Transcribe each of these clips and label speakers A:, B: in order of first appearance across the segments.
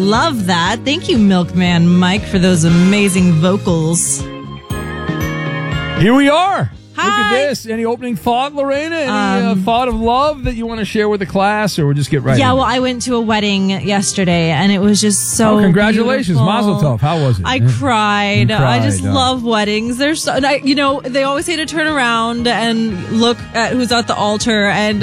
A: love that. Thank you, Milkman Mike, for those amazing vocals.
B: Here we are.
A: Hi.
B: Look at this. Any opening thought, Lorena? Any thought of love that you want to share with the class, or we'll just get right
A: Yeah,
B: into
A: well, I went to a wedding yesterday, and it was just so
B: congratulations.
A: beautiful.
B: Mazel tov. How was it?
A: I cried. I just
B: huh?
A: love weddings. They're so, they always say to turn around and look at who's at the altar, and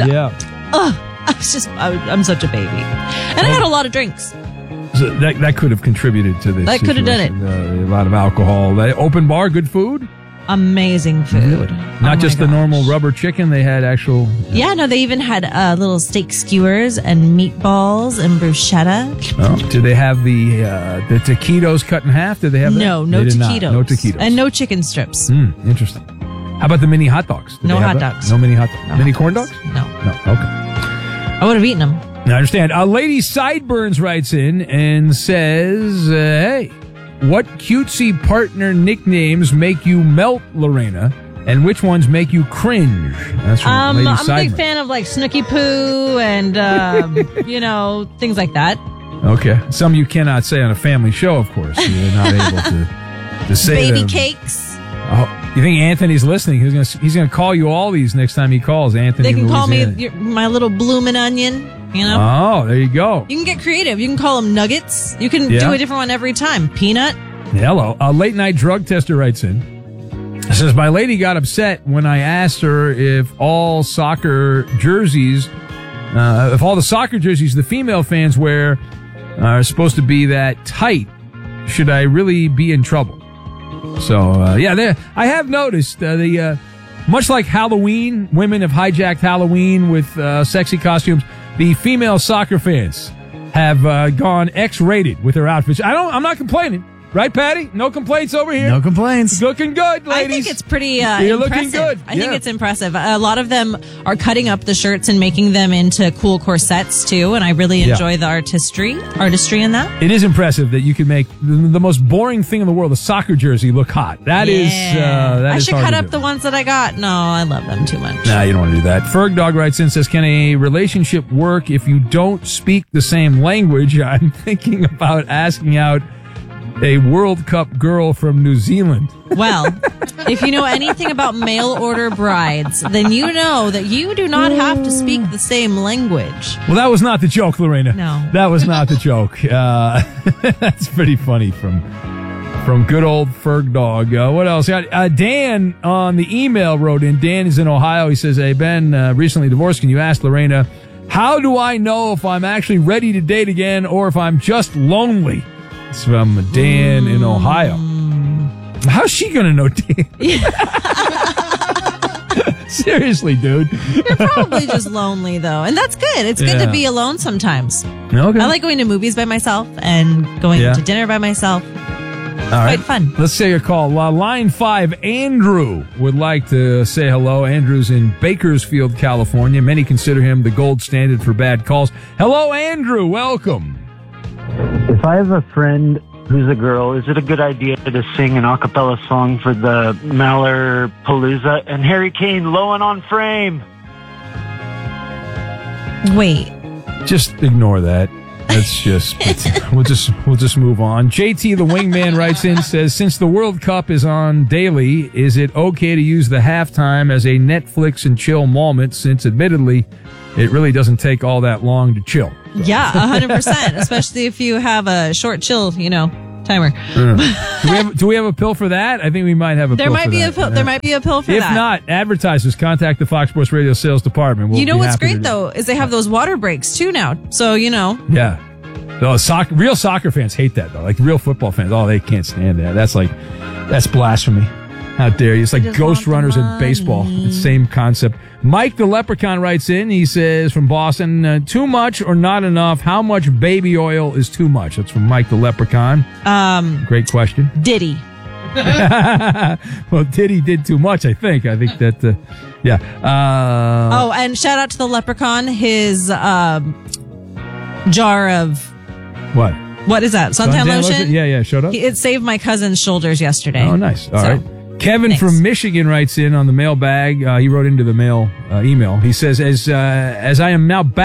A: I'm such a baby. And I had a lot of drinks.
B: So that could have contributed to this.
A: That could have done it.
B: A lot of alcohol. Open bar, good food?
A: Amazing food.
B: Really? Not just the normal rubber chicken. They had actual...
A: Yeah, no, they even had little steak skewers and meatballs and bruschetta.
B: Oh, did they have the taquitos cut in half? Did they have that?
A: No
B: They did not.
A: taquitos.
B: No taquitos.
A: And no chicken strips.
B: Interesting. How about the mini hot dogs? Did
A: No
B: they have
A: hot
B: that?
A: dogs.
B: No mini hot dogs.
A: No
B: mini
A: hot
B: corn
A: dogs.
B: dogs?
A: No.
B: No. Okay.
A: I would have eaten them.
B: I understand. Lady Sideburns writes in and says, hey, what cutesy partner nicknames make you melt, Lorena? And which ones make you cringe? That's from Lady
A: I'm
B: Sideburns.
A: a big fan of like Snooky Poo and, things like that.
B: Okay. Some you cannot say on a family show, of course. You're not able to say
A: Baby
B: them.
A: Cakes.
B: Oh, you think Anthony's listening? He's gonna call you all these next time he calls. Anthony.
A: They can call me
B: Louisiana.
A: my little bloomin' onion,
B: Oh, there you go.
A: You can get creative. You can call them nuggets. You can do a different one every time. Peanut.
B: Hello. A late night drug tester writes in. It says, my lady got upset when I asked her if all the soccer jerseys the female fans wear are supposed to be that tight. Should I really be in trouble? So, I have noticed much like Halloween, women have hijacked Halloween with sexy costumes. The female soccer fans have gone X-rated with their outfits. I'm not complaining. Right, Patty? No complaints over here.
C: No complaints.
B: Looking good, ladies.
A: I think it's pretty
B: You're
A: impressive.
B: looking good.
A: I think it's impressive. A lot of them are cutting up the shirts and making them into cool corsets, too, and I really enjoy the artistry in that.
B: It is impressive that you can make the most boring thing in the world, a soccer jersey, look hot. That is
A: I should
B: hard
A: cut
B: to
A: up
B: do.
A: the ones that I got. No, I love them too much.
B: Nah, you don't want to do that. Ferg Dog writes in, says, can a relationship work if you don't speak the same language? I'm thinking about asking out a World Cup girl from New Zealand.
A: Well, if you know anything about mail order brides, then you know that you do not have to speak the same language.
B: Well, that was not the joke, Lorena.
A: No.
B: That was not the joke. That's pretty funny from good old Ferg Dog. What else? Dan on the email wrote in. Dan is in Ohio. He says, hey, Ben, recently divorced. Can you ask Lorena, how do I know if I'm actually ready to date again or if I'm just lonely? It's from Dan in Ohio. How's she going to know Dan? Seriously, dude.
A: You're probably just lonely, though. And that's good. It's good to be alone sometimes.
B: Okay.
A: I like going to movies by myself and going to dinner by myself.
B: All right.
A: Quite fun.
B: Let's take a call. Line 5, Andrew would like to say hello. Andrew's in Bakersfield, California. Many consider him the gold standard for bad calls. Hello, Andrew. Welcome.
D: If I have a friend who's a girl, is it a good idea to sing an a cappella song for the Maller Palooza and Harry Kane low and on frame?
A: Wait.
B: Just ignore that. That's just we'll just move on. JT the Wingman writes in, says, since the World Cup is on daily, is it okay to use the halftime as a Netflix and chill moment, since admittedly it really doesn't take all that long to chill?
A: Yeah, 100%, especially if you have a short chill, timer.
B: Do we have a pill for that? I think we might have a pill for that.
A: There might be a pill for
B: If
A: that.
B: If not, advertisers, contact the Fox Sports Radio sales department. We'll
A: you know
B: be
A: what's
B: happy
A: great, though, is they have those water breaks, too, now. So,
B: Yeah. Real soccer fans hate that, though. Like real football fans, they can't stand that. That's blasphemy. How dare you? It's like Ghost Runners in baseball. It's the same concept. Mike the Leprechaun writes in. He says from Boston, too much or not enough? How much baby oil is too much? That's from Mike the Leprechaun. Great question.
A: Diddy.
B: Well, Diddy did too much, I think. I think that,
A: and shout out to the Leprechaun. His jar of... What is that? Suntan lotion?
B: Yeah, showed up.
A: It saved my cousin's shoulders yesterday.
B: Oh, nice. All right. Kevin from Michigan writes in on the mailbag. He wrote into the email. He says, as I am now back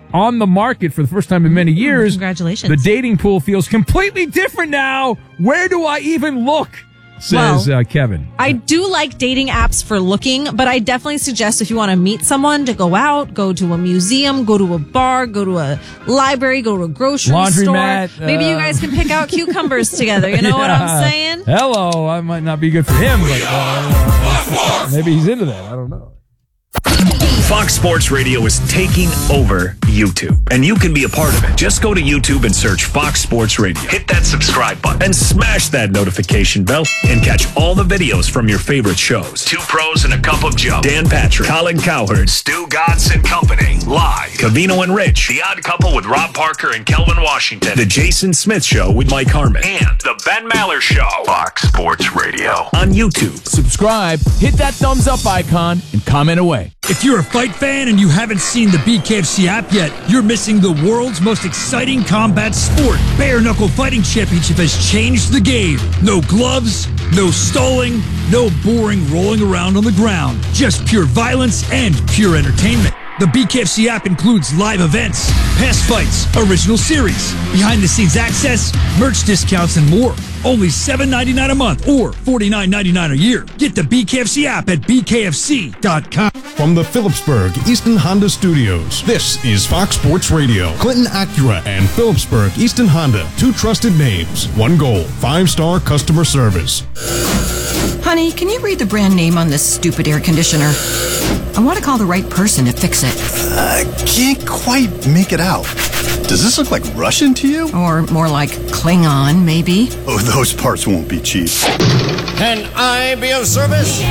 B: on the market for the first time in many years.
A: Congratulations.
B: The dating pool feels completely different now. Where do I even look? Says Kevin.
A: I do like dating apps for looking, but I definitely suggest if you want to meet someone to go out, go to a museum, go to a bar, go to a library, go to a grocery store. Maybe you guys can pick out cucumbers together. You know what I'm saying?
B: Hello. I might not be good for him, but maybe he's into that. I don't know.
C: Fox Sports Radio is taking over YouTube, and you can be a part of it. Just go to YouTube and search Fox Sports Radio. Hit that subscribe button and smash that notification bell and catch all the videos from your favorite shows. Two Pros and a Cup of Joe. Dan Patrick, Colin Cowherd, Stu Godson and Company. Live. Covino and Rich. The Odd Couple with Rob Parker and Kelvin Washington. The Jason Smith Show with Mike Harmon. And The Ben Maller Show. Fox Sports Radio on YouTube.
E: Subscribe, hit that thumbs up icon, and comment away.
F: If you're a fight fan and you haven't seen the BKFC app yet, you're missing the world's most exciting combat sport. Bare Knuckle Fighting Championship has changed the game. No gloves, no stalling, no boring rolling around on the ground. Just pure violence and pure entertainment. The BKFC app includes live events, past fights, original series, behind-the-scenes access, merch discounts, and more. Only $7.99 a month or $49.99 a year. Get the BKFC app at bkfc.com.
G: From the Phillipsburg Easton Honda Studios, this is Fox Sports Radio. Clinton Acura and Phillipsburg Easton Honda, two trusted names, one goal, 5-star customer service.
H: Honey, can you read the brand name on this stupid air conditioner? I want to call the right person to fix it.
I: I can't quite make it out. Does this look like Russian to you?
H: Or more like Klingon, maybe?
I: Oh, those parts won't be cheap.
J: Can I be of service?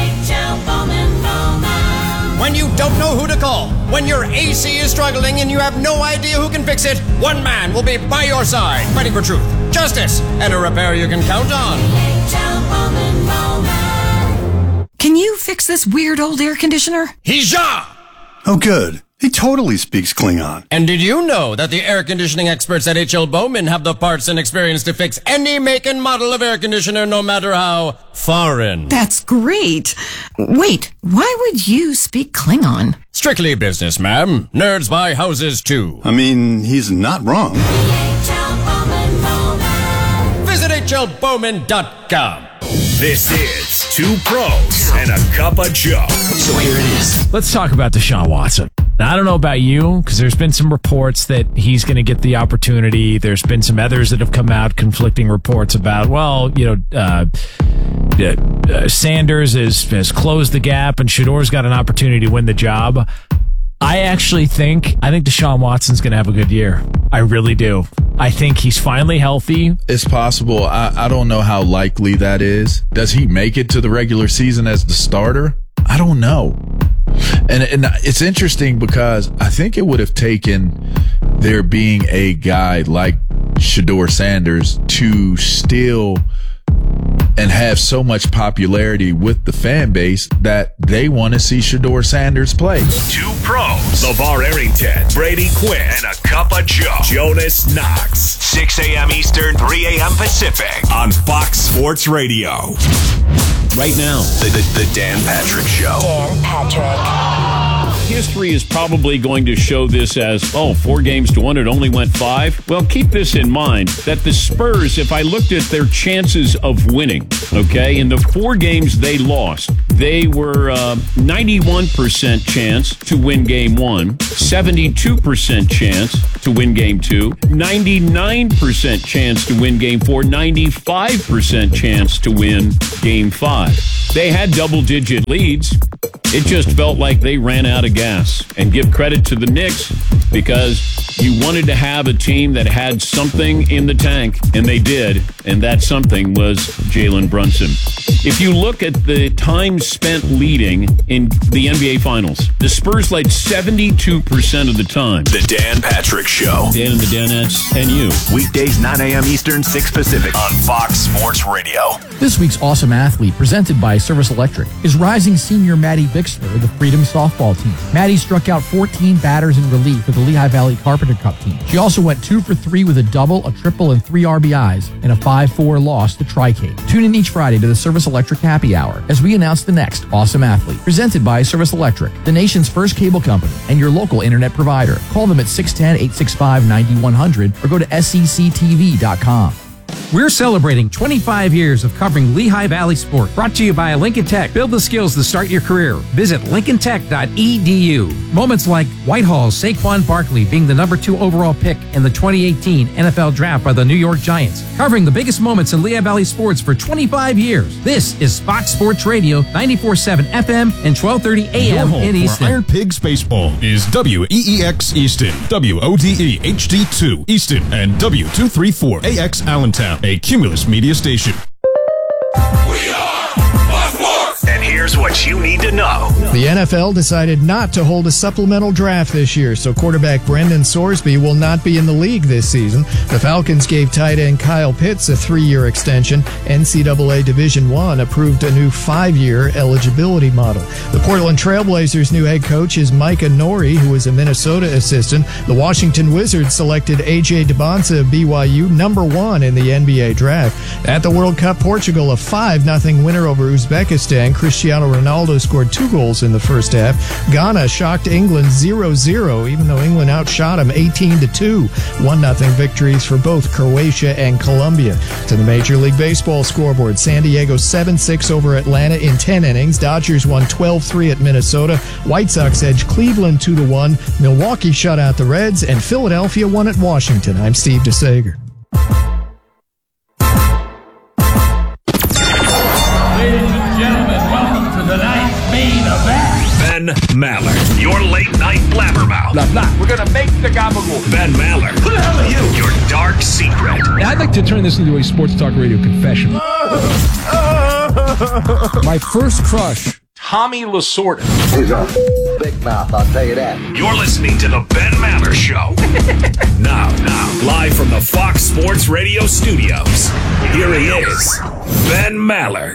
J: When you don't know who to call, when your AC is struggling and you have no idea who can fix it, one man will be by your side, fighting for truth, justice, and a repair you can count on.
H: Can you fix this weird old air conditioner?
J: Hija!
I: Oh, good. He totally speaks Klingon.
J: And did you know that the air conditioning experts at H.L. Bowman have the parts and experience to fix any make and model of air conditioner, no matter how foreign?
H: That's great. Wait, why would you speak Klingon?
J: Strictly business, ma'am. Nerds buy houses, too.
I: I mean, he's not wrong.
J: Visit hlbowman.com.
C: This is Two Pros and a Cup of Joe.
E: So here it is.
B: Let's talk about Deshaun Watson. Now, I don't know about you, because there's been some reports that he's going to get the opportunity. There's been some others that have come out, conflicting reports about, Sanders has closed the gap and Shador's got an opportunity to win the job. I think Deshaun Watson's going to have a good year. I really do. I think he's finally healthy.
K: It's possible. I don't know how likely that is. Does he make it to the regular season as the starter? I don't know. And it's interesting because I think it would have taken there being a guy like Shador Sanders to still and have so much popularity with the fan base that they want to see Shador Sanders play.
C: Two Pros, LeVar Arrington, Brady Quinn, and a Cup of Joe. Jonas Knox, 6 a.m. Eastern, 3 a.m. Pacific on Fox Sports Radio. Right now, the Dan Patrick Show.
L: Dan Patrick.
M: History is probably going to show this as, 4 games to 1, it only went 5. Well, keep this in mind, that the Spurs, if I looked at their chances of winning, okay, in the 4 games they lost, they were 91% chance to win game 1, 72% chance to win game 2, 99% chance to win game 4, 95% chance to win game 5. They had double-digit leads. It just felt like they ran out of gas. And give credit to the Knicks because you wanted to have a team that had something in the tank, and they did, and that something was Jalen Brunson. If you look at the time spent leading in the NBA Finals, the Spurs led 72% of the time.
C: The Dan Patrick Show.
M: Dan and the Danettes and you.
C: Weekdays 9 a.m. Eastern, 6 Pacific on Fox Sports Radio.
N: This week's Awesome Athlete, presented by Service Electric, is rising senior Maddie Bell. Vicksburg, the Freedom softball team. Maddie struck out 14 batters in relief for the Lehigh Valley Carpenter Cup team. She also went 2 for 3 with a double, a triple, and 3 RBIs in a 5-4 loss to Tri-K. Tune in each Friday to the Service Electric Happy Hour as we announce the next awesome athlete. Presented by Service Electric, the nation's first cable company and your local internet provider. Call them at 610-865-9100 or go to SECTV.com.
O: We're celebrating 25 years of covering Lehigh Valley sport. Brought to you by Lincoln Tech. Build the skills to start your career. Visit lincolntech.edu. Moments like Whitehall's Saquon Barkley being the number 2 overall pick in the 2018 NFL Draft by the New York Giants. Covering the biggest moments in Lehigh Valley sports for 25 years. This is Fox Sports Radio, 94.7 FM and 12:30 a.m. in Easton.
G: Iron Pigs Baseball is WEEX Easton, WODE HD2 Easton, and W234AX Allentown, a Cumulus media station.
C: And here's what you need to know.
P: The NFL decided not to hold a supplemental draft this year, so quarterback Brendan Sorsby will not be in the league this season. The Falcons gave tight end Kyle Pitts a 3-year extension. NCAA Division I approved a new 5-year eligibility model. The Portland Trailblazers' new head coach is Micah Nori, who is a Minnesota assistant. The Washington Wizards selected A.J. Debonsa of BYU number 1 in the NBA draft. At the World Cup, Portugal a 5-0 winner over Uzbekistan. Cristiano Ronaldo scored 2 goals in the first half. Ghana shocked England 0-0, even though England outshot them 18-2. 1-0 victories for both Croatia and Colombia. To the Major League Baseball scoreboard, San Diego 7-6 over Atlanta in 10 innings. Dodgers won 12-3 at Minnesota. White Sox edged Cleveland 2-1. Milwaukee shut out the Reds, and Philadelphia won at Washington. I'm Steve DeSager.
C: Ben Maller, your late night blabbermouth.
B: Blah, blah. We're going to make the gabagool.
C: Ben Maller. Who the hell are you? Your dark secret.
B: I'd like to turn this into a sports talk radio confession. My first crush, Tommy Lasorda.
Q: He's a big mouth, I'll tell you that.
C: You're listening to the Ben Maller Show. Now, live from the Fox Sports Radio studios, here he is, Ben Maller.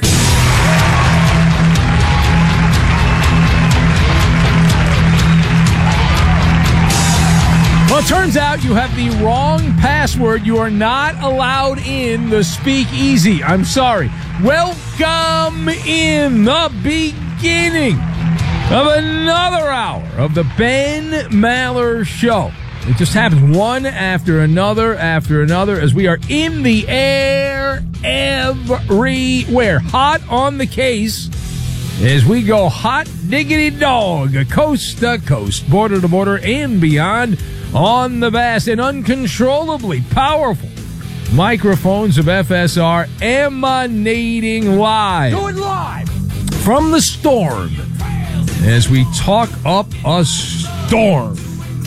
B: Well, it turns out you have the wrong password. You are not allowed in the speakeasy. I'm sorry. Welcome in the beginning of another hour of the Ben Maller Show. It just happens one after another as we are in the air everywhere. Hot on the case as we go hot diggity dog, coast to coast, border to border, and beyond on the vast and uncontrollably powerful microphones of FSR, emanating live.
O: Do it live!
B: From the storm as we talk up a storm.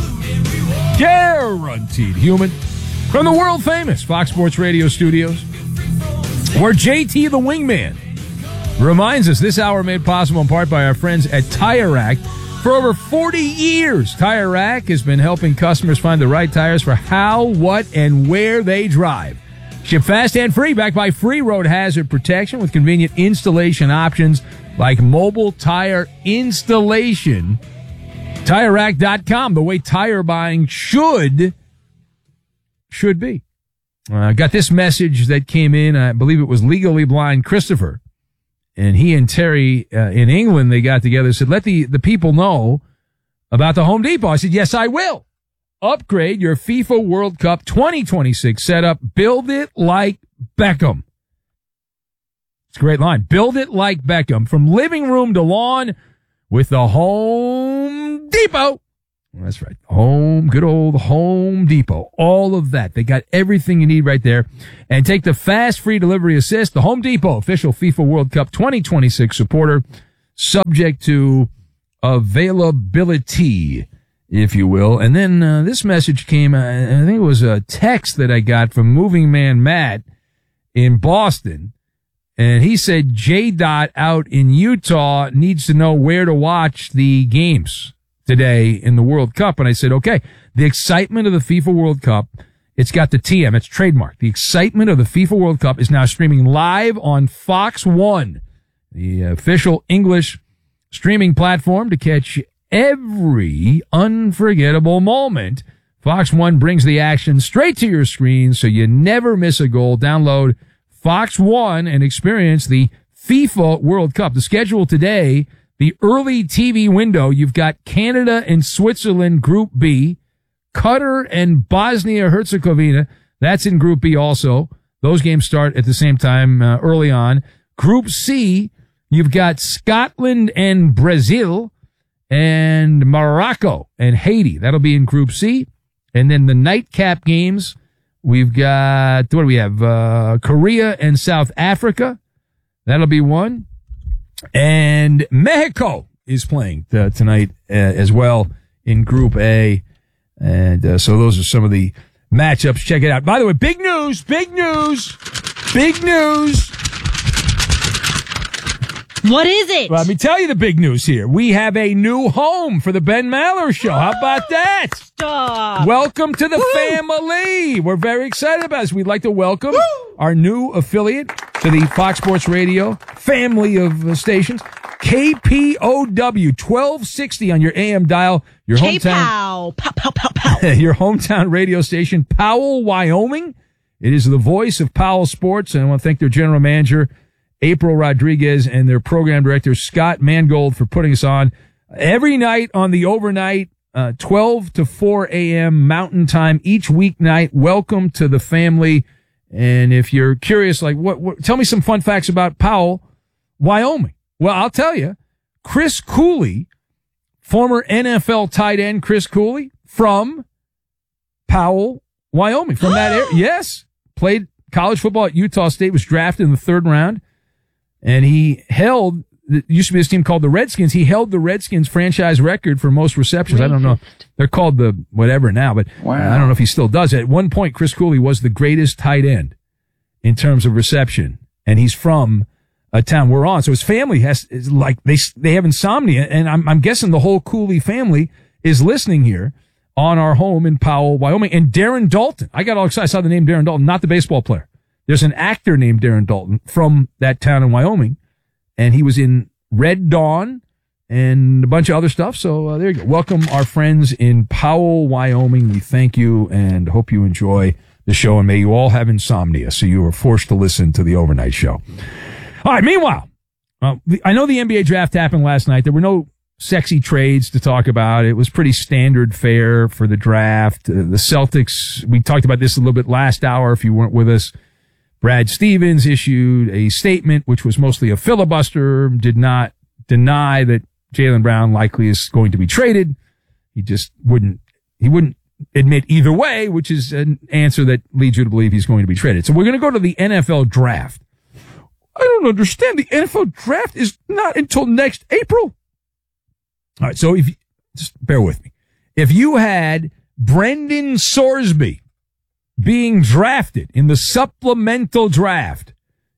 B: Guaranteed human. From the world famous Fox Sports Radio studios, where JT the Wingman reminds us this hour made possible in part by our friends at Tire Rack. For over 40 years, Tire Rack has been helping customers find the right tires for how, what, and where they drive. Ship fast and free, backed by free road hazard protection with convenient installation options like mobile tire installation. TireRack.com, the way tire buying should be. I got this message that came in. I believe it was Legally Blind Christopher. And he and Terry in England, they got together and said, let the people know about the Home Depot. I said, yes, I will. Upgrade your FIFA World Cup 2026 setup. Build it like Beckham. It's a great line. Build it like Beckham. From living room to lawn with the Home Depot. That's right. Good old Home Depot. All of that. They got everything you need right there. And take the fast free delivery assist. The Home Depot, official FIFA World Cup 2026 supporter, subject to availability, if you will. And then this message came, I think it was a text that I got from Moving Man Matt in Boston. And he said J-Dot out in Utah needs to know where to watch the games today in the World Cup. And I said, okay, the excitement of the FIFA World Cup, it's got the TM, it's trademarked. The excitement of the FIFA World Cup is now streaming live on Fox One, the official English streaming platform to catch every unforgettable moment. Fox One brings the action straight to your screen so you never miss a goal. Download Fox One and experience the FIFA World Cup. The schedule today, the early TV window, you've got Canada and Switzerland, Group B, Qatar and Bosnia-Herzegovina. That's in Group B also. Those games start at the same time early on. Group C, you've got Scotland and Brazil and Morocco and Haiti. That'll be in Group C. And then the nightcap games, we've got, what do we have? Korea and South Africa. That'll be one. And Mexico is playing tonight as well in Group A. And so those are some of the matchups. Check it out. By the way, big news.
A: What is it?
B: Well, let me tell you the big news here. We have a new home for the Ben Maller Show. How about that?
A: Stop.
B: Welcome to the family. We're very excited about this. We'd like to welcome our new affiliate to the Fox Sports Radio family of stations. KPOW 1260 on your AM dial. Your hometown.
A: K-Pow.
B: Your hometown radio station, Powell, Wyoming. It is the voice of Powell Sports, and I want to thank their general manager, April Rodriguez, and their program director, Scott Mangold, for putting us on every night on the overnight, 12 to 4 a.m. Mountain Time each weeknight. Welcome to the family. And if you're curious, like, what tell me some fun facts about Powell, Wyoming. Well, I'll tell you, Chris Cooley, former NFL tight end Chris Cooley from Powell, Wyoming, from that area. Yes, played college football at Utah State, was drafted in the 3rd round. And he held, it used to be this team called the Redskins. He held the Redskins franchise record for most receptions. I don't know. They're called the whatever now, but I don't know if he still does it. At one point, Chris Cooley was the greatest tight end in terms of reception. And he's from a town we're on. So his family is like, they have insomnia. And I'm guessing the whole Cooley family is listening here on our home in Powell, Wyoming. And Darren Dalton. I got all excited. I saw the name Darren Dalton, not the baseball player. There's an actor named Darren Dalton from that town in Wyoming, and he was in Red Dawn and a bunch of other stuff. So there you go. Welcome our friends in Powell, Wyoming. We thank you and hope you enjoy the show, and may you all have insomnia so you are forced to listen to the overnight show. All right, meanwhile, I know the NBA draft happened last night. There were no sexy trades to talk about. It was pretty standard fare for the draft. The Celtics, we talked about this a little bit last hour if you weren't with us. Brad Stevens issued a statement, which was mostly a filibuster, did not deny that Jaylen Brown likely is going to be traded. He just wouldn't admit either way, which is an answer that leads you to believe he's going to be traded. So we're going to go to the NFL draft. I don't understand. The NFL draft is not until next April. All right. So just bear with me. If you had Brendan Sorsby being drafted in the supplemental draft,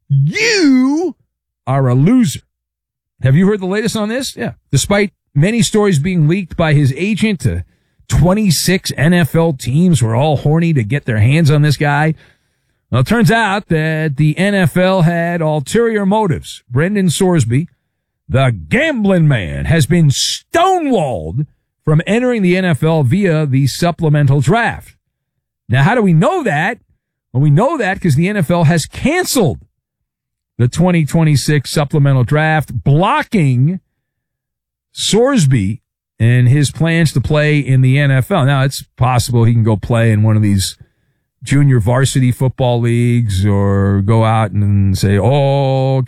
B: you are a loser. Have you heard the latest on this? Yeah. Despite many stories being leaked by his agent to 26 NFL teams were all horny to get their hands on this guy. Well, it turns out that the NFL had ulterior motives. Brendan Sorsby, the gambling man, has been stonewalled from entering the NFL via the supplemental draft. Now, how do we know that? Well, we know that because the NFL has canceled the 2026 supplemental draft, blocking Sorsby and his plans to play in the NFL. Now, it's possible he can go play in one of these junior varsity football leagues or go out and say, oh,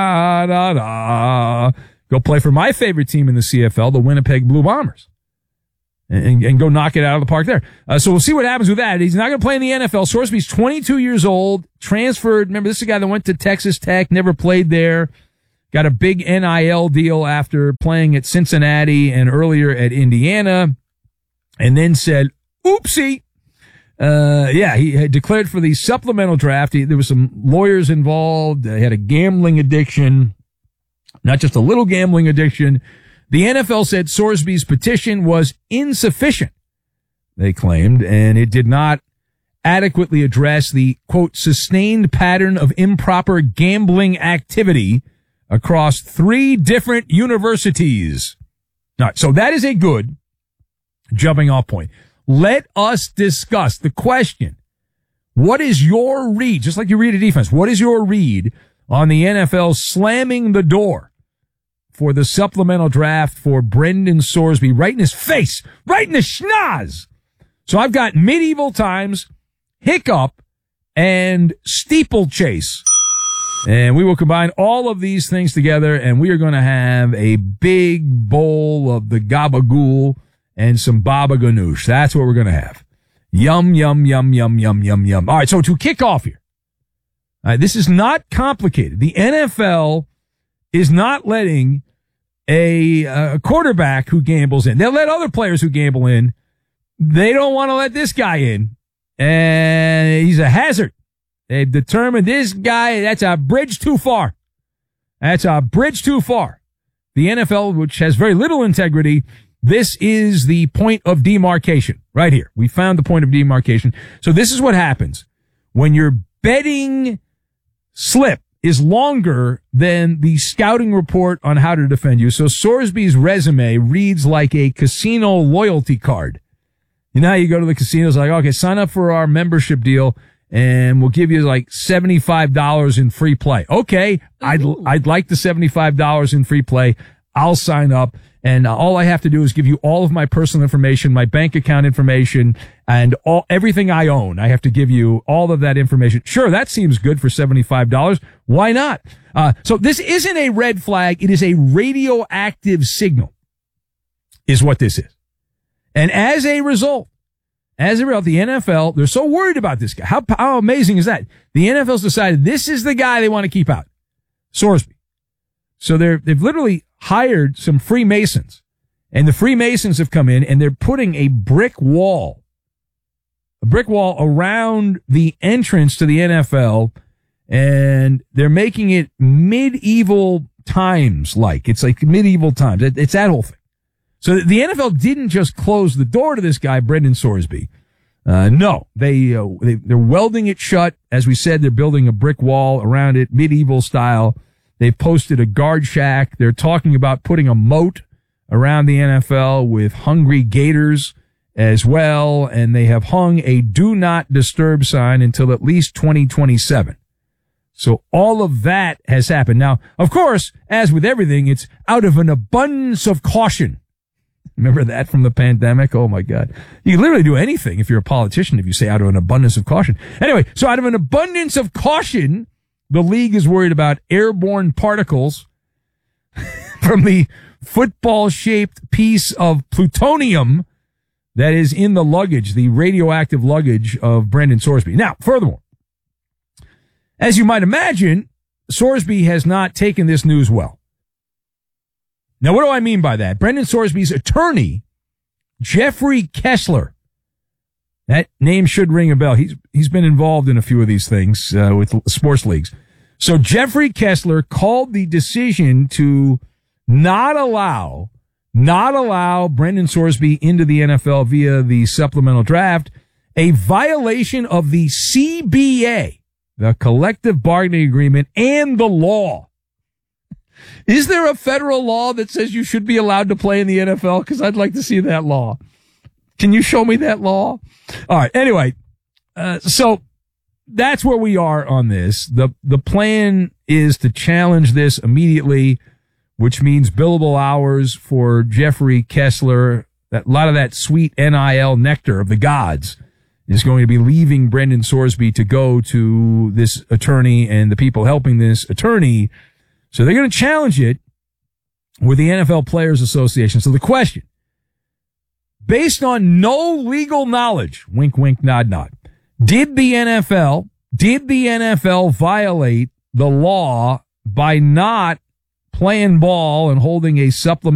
B: Canada, go play for my favorite team in the CFL, the Winnipeg Blue Bombers. And go knock it out of the park there. So we'll see what happens with that. He's not going to play in the NFL. Sorsby's 22 years old, transferred. Remember, this is a guy that went to Texas Tech, never played there. Got a big NIL deal after playing at Cincinnati and earlier at Indiana. And then said, oopsie. He had declared for the supplemental draft. There was some lawyers involved. He had a gambling addiction, not just a little gambling addiction. The NFL said Sorsby's petition was insufficient, they claimed, and it did not adequately address the, quote, sustained pattern of improper gambling activity across 3 different universities. All right, so that is a good jumping off point. Let us discuss the question. What is your read? Just like you read a defense, what is your read on the NFL slamming the door for the supplemental draft for Brendan Sorsby right in his face, right in the schnoz? So I've got Medieval Times, Hiccup, and Steeplechase. And we will combine all of these things together, and we are going to have a big bowl of the gabagool and some baba ganoush. That's what we're going to have. Yum, yum, yum, yum, yum, yum, yum. All right, so to kick off here, this is not complicated. The NFL is not letting a quarterback who gambles in. They'll let other players who gamble in. They don't want to let this guy in, and he's a hazard. They've determined this guy, that's a bridge too far. That's a bridge too far. The NFL, which has very little integrity, this is the point of demarcation right here. We found the point of demarcation. So this is what happens when your betting slip is longer than the scouting report on how to defend you. So Sorsby's resume reads like a casino loyalty card. You know how you go to the casinos, like, okay, sign up for our membership deal, and we'll give you like $75 in free play. Okay, I'd like the $75 in free play. I'll sign up, and all I have to do is give you all of my personal information, my bank account information, and everything I own. I have to give you all of that information. Sure, that seems good for $75. Why not? So this isn't a red flag. It is a radioactive signal, is what this is. And as a result, the NFL, they're so worried about this guy. How amazing is that? The NFL's decided this is the guy they want to keep out, Sorsby. So they've literally hired some Freemasons, and the Freemasons have come in and they're putting a brick wall around the entrance to the NFL, and they're making it medieval times like. It's like medieval times. It's that whole thing. So the NFL didn't just close the door to this guy, Brendan Sorsby. No, they're welding it shut. As we said, they're building a brick wall around it, medieval style. They've posted a guard shack. They're talking about putting a moat around the NFL with hungry gators as well. And they have hung a do not disturb sign until at least 2027. So all of that has happened. Now, of course, as with everything, it's out of an abundance of caution. Remember that from the pandemic? Oh, my God. You can literally do anything if you're a politician if you say out of an abundance of caution. Anyway, so out of an abundance of caution, the league is worried about airborne particles from the football-shaped piece of plutonium that is in the luggage, the radioactive luggage of Brendan Sorsby. Now, furthermore, as you might imagine, Sorsby has not taken this news well. Now, what do I mean by that? Brendan Sorsby's attorney, Jeffrey Kessler. That name should ring a bell. He's been involved in a few of these things with sports leagues. So Jeffrey Kessler called the decision to not allow Brendan Sorsby into the NFL via the supplemental draft a violation of the CBA, the collective bargaining agreement, and the law. Is there a federal law that says you should be allowed to play in the NFL? Because I'd like to see that law. Can you show me that law? All right. Anyway, so that's where we are on this. The plan is to challenge this immediately, which means billable hours for Jeffrey Kessler. A lot of that sweet NIL nectar of the gods is going to be leaving Brendan Sorsby to go to this attorney and the people helping this attorney. So they're going to challenge it with the NFL Players Association. So the question, based on no legal knowledge, wink, wink, nod, nod, did the NFL violate the law by not playing ball and holding a supplement?